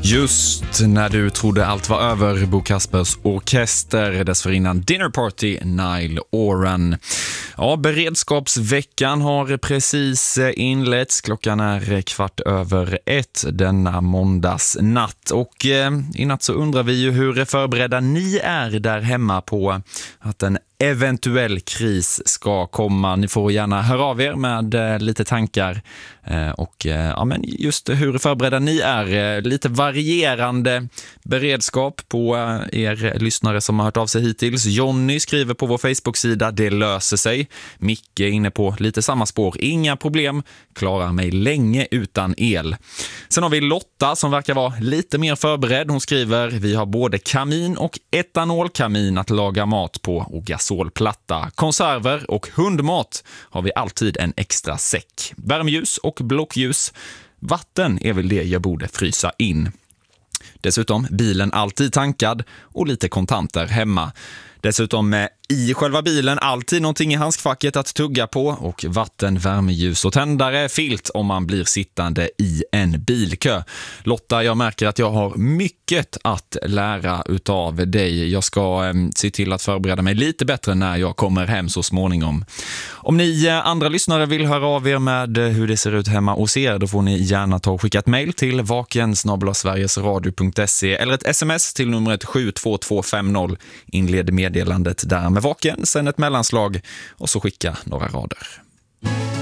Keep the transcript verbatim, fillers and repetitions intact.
Just när du trodde allt var över, Bo Kaspers Orkester, dessförinnan Dinner Party, Nile Oran. Ja, beredskapsveckan har precis inletts. Klockan är kvart över ett denna måndagsnatt. Och eh, i natt så undrar vi ju hur förberedda ni är där hemma på att en eventuell kris ska komma. Ni får gärna höra av er med eh, lite tankar eh, och eh, ja, men just hur förberedda ni är. Eh, lite varierande beredskap på eh, er lyssnare som har hört av sig hittills. Jonny skriver på vår Facebook-sida: det löser sig. Micke är inne på lite samma spår. Inga problem, klarar mig länge utan el. Sen har vi Lotta som verkar vara lite mer förberedd. Hon skriver: vi har både kamin och etanolkamin att laga mat på och gasolplatta. Konserver och hundmat har vi alltid en extra säck. Värmeljus och blockljus. Vatten är väl det jag borde frysa in. Dessutom bilen alltid tankad och lite kontanter hemma. Dessutom med i själva bilen alltid någonting i handskfacket att tugga på och vatten, värmeljus och tändare, filt om man blir sittande i en bilkö. Lotta, jag märker att jag har mycket att lära utav dig. Jag ska eh, se till att förbereda mig lite bättre när jag kommer hem så småningom. Om ni eh, andra lyssnare vill höra av er med hur det ser ut hemma hos er, då får ni gärna ta och skicka ett mejl till vaken snabel-a sverigesradio punkt se eller ett sms till numret sju två två fem noll. Inled meddelandet där med vaken, sen ett mellanslag och så skicka några rader.